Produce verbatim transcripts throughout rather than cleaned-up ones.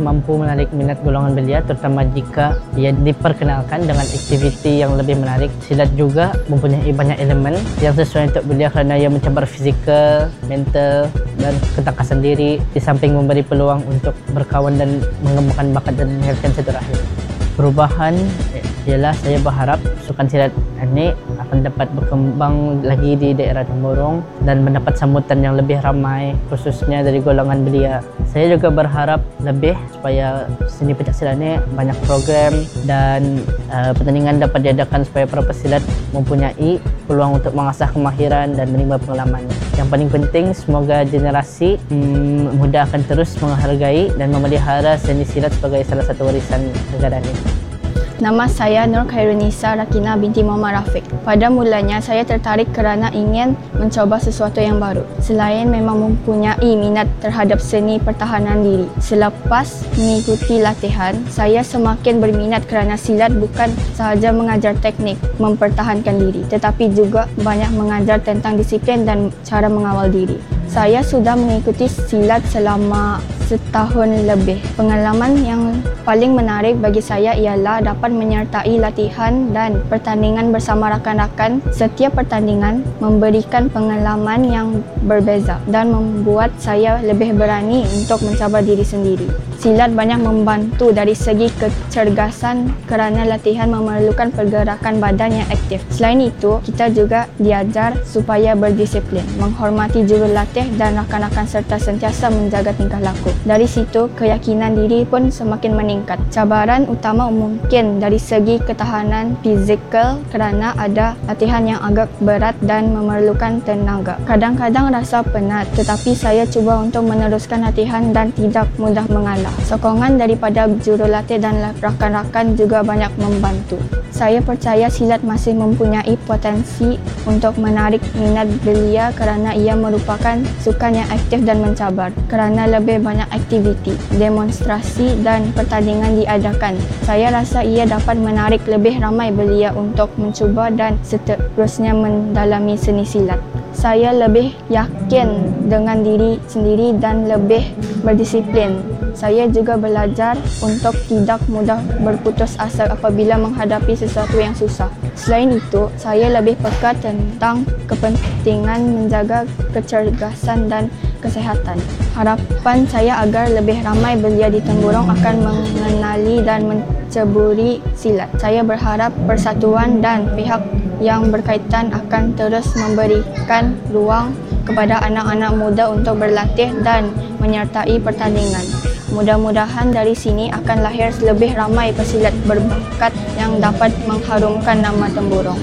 mampu menarik minat golongan belia, terutama jika ia diperkenalkan dengan aktiviti yang lebih menarik. Silat juga mempunyai banyak elemen yang sesuai untuk belia kerana ia mencabar fizikal, mental dan ketangkasan diri, di samping memberi peluang untuk berkawan dan mengembangkan bakat dan meningkatkan silaturahim. Perubahan ialah saya berharap sukan silat ini akan dapat berkembang lagi di daerah Temburong dan mendapat sambutan yang lebih ramai, khususnya dari golongan belia. Saya juga berharap lebih supaya seni pencak silat ini banyak program dan uh, pertandingan dapat diadakan supaya para pesilat mempunyai peluang untuk mengasah kemahiran dan menimba pengalaman. Yang paling penting, semoga generasi hmm, muda akan terus menghargai dan memelihara seni silat sebagai salah satu warisan negara ini. Nama saya Nur Khairunisa Rakina binti Muhammad Rafiq. Pada mulanya saya tertarik kerana ingin mencoba sesuatu yang baru. Selain memang mempunyai minat terhadap seni pertahanan diri. Selepas mengikuti latihan, saya semakin berminat kerana silat bukan sahaja mengajar teknik mempertahankan diri, tetapi juga banyak mengajar tentang disiplin dan cara mengawal diri. Saya sudah mengikuti silat selama setahun lebih. Pengalaman yang paling menarik bagi saya ialah dapat menyertai latihan dan pertandingan bersama rakan-rakan. Setiap pertandingan memberikan pengalaman yang berbeza dan membuat saya lebih berani untuk mencabar diri sendiri. Silat banyak membantu dari segi kecergasan kerana latihan memerlukan pergerakan badan yang aktif. Selain itu, kita juga diajar supaya berdisiplin, menghormati jurulatih dan rakan-rakan serta sentiasa menjaga tingkah laku. Dari situ, keyakinan diri pun semakin meningkat. Cabaran utama mungkin dari segi ketahanan fizikal kerana ada latihan yang agak berat dan memerlukan tenaga. Kadang-kadang rasa penat, tetapi saya cuba untuk meneruskan latihan dan tidak mudah mengalah. Sokongan daripada jurulatih dan rakan-rakan juga banyak membantu. Saya percaya silat masih mempunyai potensi untuk menarik minat belia kerana ia merupakan sukan yang aktif dan mencabar. Kerana lebih banyak aktiviti, demonstrasi dan pertandingan diadakan, saya rasa ia dapat menarik lebih ramai belia untuk mencuba dan seterusnya mendalami seni silat. Saya lebih yakin dengan diri sendiri dan lebih berdisiplin. Saya juga belajar untuk tidak mudah berputus asa apabila menghadapi sesuatu yang susah. Selain itu, saya lebih peka tentang kepentingan menjaga kecergasan dan kesehatan. Harapan saya agar lebih ramai belia di Temburong akan mengenali dan menceburi silat. Saya berharap persatuan dan pihak yang berkaitan akan terus memberikan ruang kepada anak-anak muda untuk berlatih dan menyertai pertandingan. Mudah-mudahan dari sini akan lahir lebih ramai pesilat berbakat yang dapat mengharumkan nama Temburong.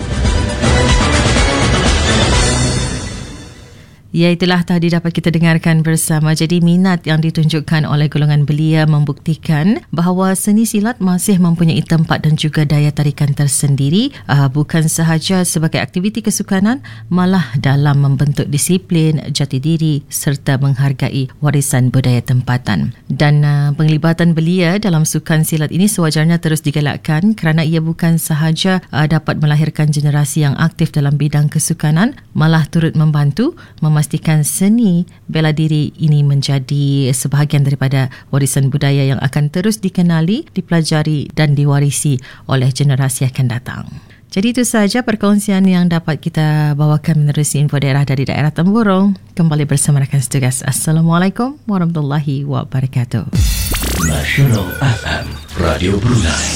Ya, itulah tadi dapat kita dengarkan bersama. Jadi minat yang ditunjukkan oleh golongan belia membuktikan bahawa seni silat masih mempunyai tempat dan juga daya tarikan tersendiri, uh, bukan sahaja sebagai aktiviti kesukanan, malah dalam membentuk disiplin, jati diri serta menghargai warisan budaya tempatan. Dan uh, penglibatan belia dalam sukan silat ini sewajarnya terus digalakkan kerana ia bukan sahaja uh, dapat melahirkan generasi yang aktif dalam bidang kesukanan, malah turut membantu memastikan seni bela diri ini menjadi sebahagian daripada warisan budaya yang akan terus dikenali, dipelajari dan diwarisi oleh generasi akan datang. Jadi itu sahaja perkongsian yang dapat kita bawakan menerusi info daerah dari daerah Temburong. Kembali bersama rakan setugas. Assalamualaikum warahmatullahi wabarakatuh. Nasional F M, Radio Brunei.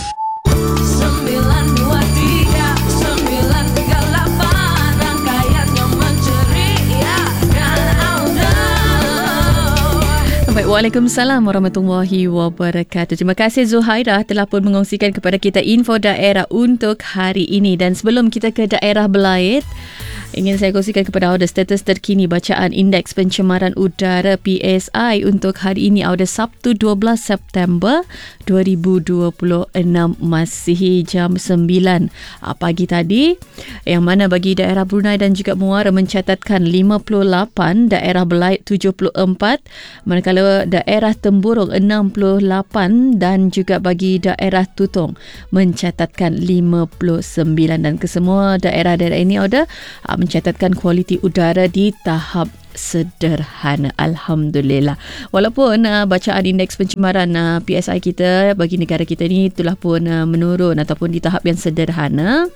Baik, Waalaikumsalam warahmatullahi wabarakatuh. Terima kasih Zuhairah telah pun mengongsikan kepada kita info daerah untuk hari ini. Dan sebelum kita ke daerah Belait, ingin saya kongsikan kepada anda status terkini bacaan Indeks Pencemaran Udara P S I untuk hari ini, pada Sabtu dua belas September dua ribu dua puluh enam, masih jam sembilan pagi tadi, yang mana bagi daerah Brunei dan juga Muara mencatatkan lima puluh lapan, daerah Belait tujuh puluh empat, manakala daerah Temburong enam puluh lapan dan juga bagi daerah Tutong mencatatkan lima puluh sembilan. Dan kesemua daerah-daerah ini ada mencatatkan kualiti udara di tahap sederhana. Alhamdulillah. Walaupun uh, bacaan indeks pencemaran uh, P S I kita bagi negara kita ni itulah pun uh, menurun ataupun di tahap yang sederhana.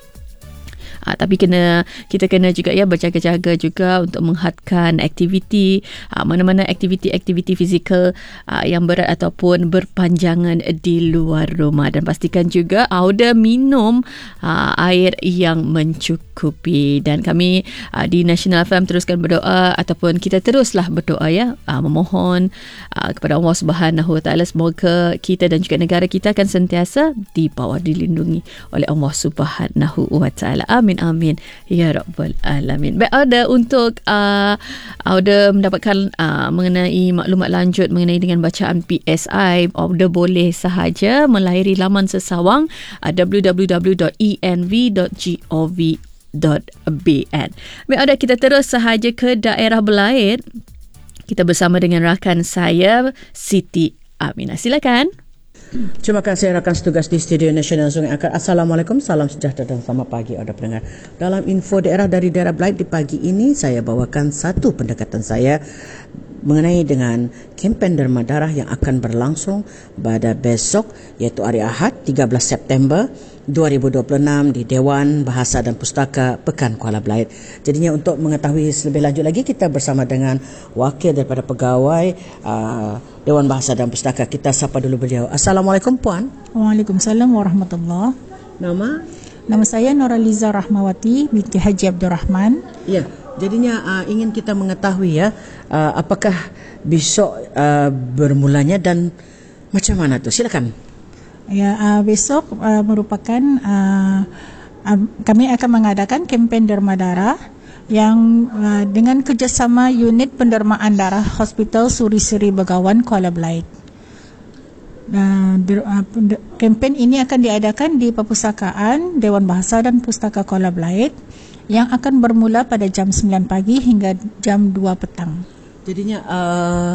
Ha, tapi kena kita kena juga ya berjaga-jaga juga untuk menghadkan aktiviti ha, mana-mana aktiviti-aktiviti fizikal ha, yang berat ataupun berpanjangan di luar rumah, dan pastikan juga auda minum ha, air yang mencukupi. Dan kami ha, di National F M teruskan berdoa ataupun kita teruslah berdoa ya ha, memohon ha, kepada Allah Subhanahu Wa Taala semoga kita dan juga negara kita akan sentiasa di bawah dilindungi oleh Allah Subhanahu Wa Taala. Amin. Amin ya rabbal alamin. Baik, ada untuk uh, ada mendapatkan uh, mengenai maklumat lanjut mengenai dengan bacaan P S I, ada boleh sahaja melayari laman sesawang uh, w w w dot e n v dot gov dot b n. Baik, ada kita terus sahaja ke daerah Belaid. Kita bersama dengan rakan saya Siti Aminah. Silakan. Terima kasih rakan setugas di Studio Nasional Sungai Akar. Assalamualaikum, salam sejahtera dan selamat pagi anda pendengar. Dalam info daerah dari daerah Belaid di pagi ini, saya bawakan satu pendekatan saya mengenai dengan kempen derma darah yang akan berlangsung pada besok, iaitu hari Ahad tiga belas September dua ribu dua puluh enam di Dewan Bahasa dan Pustaka Pekan Kuala Belaid. Jadinya untuk mengetahui lebih lanjut lagi, kita bersama dengan wakil daripada pegawai uh, Dewan Bahasa dan Pustaka. Kita sapa dulu beliau. Assalamualaikum Puan. Waalaikumsalam warahmatullahi. Nama? Nama saya Noraliza Rahmawati binti Haji Abdul Rahman. Ya, jadinya uh, ingin kita mengetahui ya, uh, apakah besok uh, bermulanya dan macam mana tu? Silakan. Ya, uh, besok uh, merupakan uh, uh, kami akan mengadakan kempen derma darah yang uh, dengan kerjasama unit pendermaan darah Hospital Suri Seri Begawan Kuala Belaid. Uh, der, uh, kempen ini akan diadakan di Perpustakaan Dewan Bahasa dan Pustaka Kuala Belaid yang akan bermula pada jam sembilan pagi hingga jam dua petang. Jadinya uh,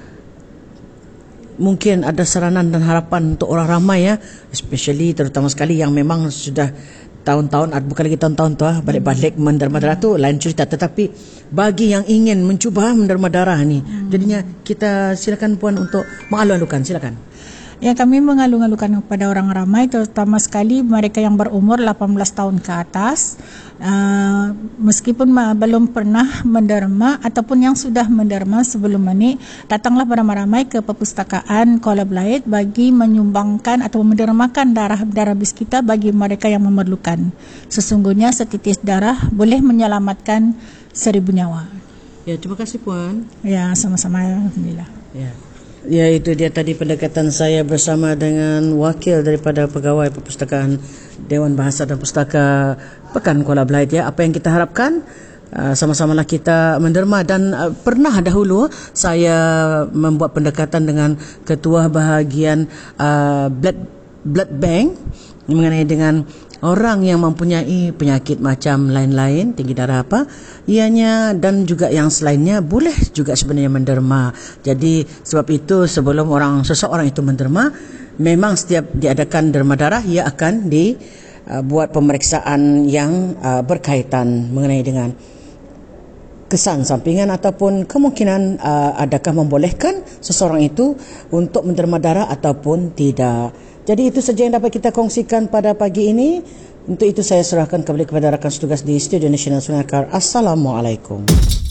mungkin ada saranan dan harapan untuk orang ramai ya, especially terutama sekali yang memang sudah tahun-tahun, bukan lagi tahun-tahun tu ah, balik-balik menderma darah tu lain cerita, tetapi bagi yang ingin mencuba menderma darah ni, hmm. jadinya kita silakan Puan untuk mengalu-alukan, silakan. Ya, kami mengalu-alukan kepada orang ramai, terutama sekali mereka yang berumur lapan belas tahun ke atas, uh, meskipun ma- belum pernah menderma ataupun yang sudah menderma sebelum ini, datanglah beramai-ramai ke Perpustakaan Kuala Belaid bagi menyumbangkan atau mendermakan darah darah bis kita bagi mereka yang memerlukan. Sesungguhnya setitis darah boleh menyelamatkan seribu nyawa. Ya, terima kasih Puan. Ya, sama-sama, alhamdulillah. Ya. Ya, itu dia tadi pendekatan saya bersama dengan wakil daripada pegawai Perpustakaan Dewan Bahasa dan Pustaka Pekan Kuala Belaid ya. Apa yang kita harapkan, uh, sama-samalah kita menderma, dan uh, pernah dahulu saya membuat pendekatan dengan ketua bahagian uh, blood blood bank mengenai dengan orang yang mempunyai penyakit macam lain-lain, tinggi darah apa, ianya dan juga yang selainnya boleh juga sebenarnya menderma. Jadi sebab itu sebelum orang seseorang itu menderma, memang setiap diadakan derma darah, ia akan dibuat uh, pemeriksaan yang uh, berkaitan mengenai dengan kesan sampingan ataupun kemungkinan uh, adakah membolehkan seseorang itu untuk menderma darah ataupun tidak. Jadi itu saja yang dapat kita kongsikan pada pagi ini. Untuk itu saya serahkan kembali kepada rakan setugas di Studio Nasional Sungai Akar. Assalamualaikum.